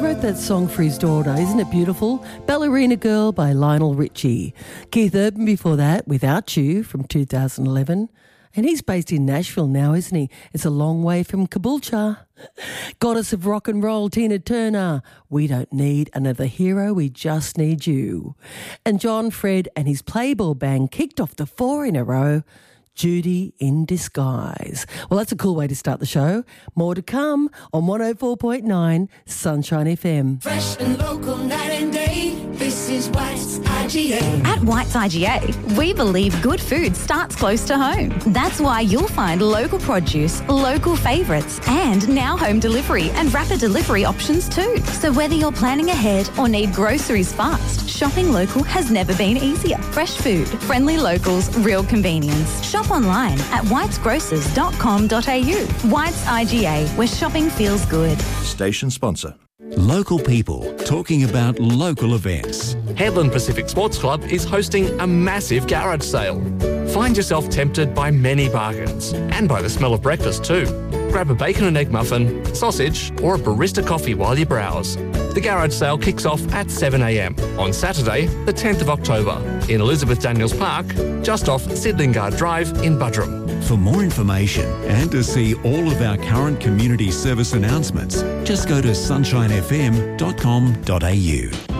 wrote that song for his daughter. Isn't it beautiful? Ballerina Girl by Lionel Richie. Keith Urban before that, Without You from 2011. And he's based in Nashville now, isn't he? It's a long way from Caboolture. Goddess of Rock and Roll, Tina Turner. We don't need another hero, we just need you. And John Fred and his Playboy Band kicked off the 4 in a row. Judy in Disguise. Well, that's a cool way to start the show. More to come on 104.9 Sunshine FM. Fresh and local, night and day. This is White's IGA. At White's IGA, we believe good food starts close to home. That's why you'll find local produce, local favourites, and now home delivery and rapid delivery options too. So whether you're planning ahead or need groceries fast, shopping local has never been easier. Fresh food, friendly locals, real convenience. Shop online at whitesgrocers.com.au. White's IGA, where shopping feels good. Station sponsor. Local people talking about local events. Headland Pacific Sports Club is hosting a massive garage sale. Find yourself tempted by many bargains and by the smell of breakfast too. Grab a bacon and egg muffin, sausage or a barista coffee while you browse. The garage sale kicks off at 7 a.m. on Saturday, the 10th of October in Elizabeth Daniels Park, just off Sidlingard Drive in Buderim. For more information and to see all of our current community service announcements, just go to sunshinefm.com.au.